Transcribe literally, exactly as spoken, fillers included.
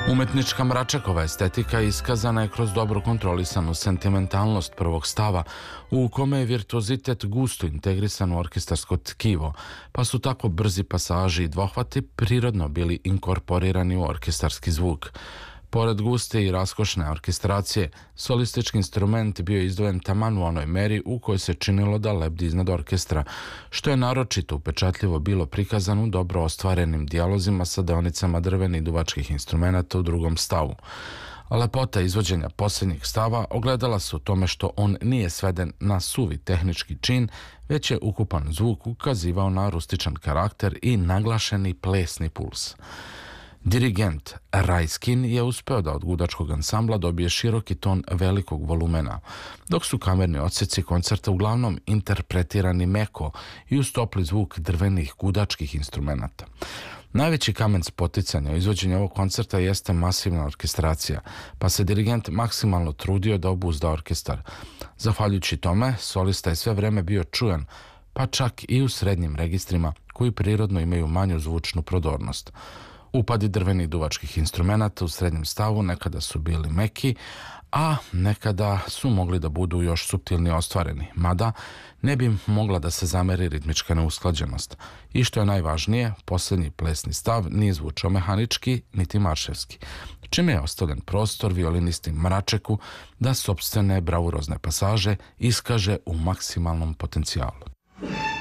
Umetnička Mračekova estetika iskazana je kroz dobro kontrolisanu sentimentalnost prvog stava, u kome je virtuozitet gusto integrisan u orkestarsko tkivo, pa su tako brzi pasaži i dvohvati prirodno bili inkorporirani u orkestarski zvuk. Pored guste i raskošne orkestracije, solistički instrument bio je izdvojen taman u onoj meri u kojoj se činilo da lebdi iznad orkestra, što je naročito upečatljivo bilo prikazano u dobro ostvarenim dijalozima sa deonicama drvenih duvačkih instrumenata u drugom stavu. Lepota izvođenja posljednjeg stava ogledala se u tome što on nije sveden na suvi tehnički čin, već je ukupan zvuk ukazivao na rustičan karakter i naglašeni plesni puls. Dirigent Rajskin je uspeo da od gudačkog ansambla dobije široki ton velikog volumena, dok su kamerni odseci koncerta uglavnom interpretirani meko i uz topli zvuk drvenih gudačkih instrumenata. Najveći kamen spoticanja u izvođenju ovog koncerta jeste masivna orkestracija, pa se dirigent maksimalno trudio da obuzda orkestar. Zahvaljujući tome, solista je sve vreme bio čujan, pa čak i u srednjim registrima koji prirodno imaju manju zvučnu prodornost. Upadi drvenih duvačkih instrumenata u srednjem stavu nekada su bili meki, a nekada su mogli da budu još suptilnije ostvareni, mada ne bi mogla da se zameri ritmička neusklađenost. I što je najvažnije, posljednji plesni stav nije zvučao mehanički niti marševski, čime je ostavljen prostor violinisti Mračeku da sopstvene bravurozne pasaže iskaže u maksimalnom potencijalu.